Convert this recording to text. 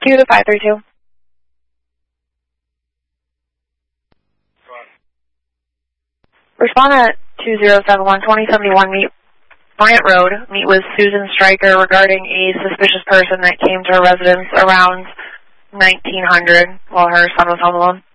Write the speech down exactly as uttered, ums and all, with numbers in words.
two to five three two. Respond at two zero seven one, twenty seventy-one meet Bryant Road. Meet with Susan Stryker regarding a suspicious person that came to her residence around nineteen hundred while her son was home alone.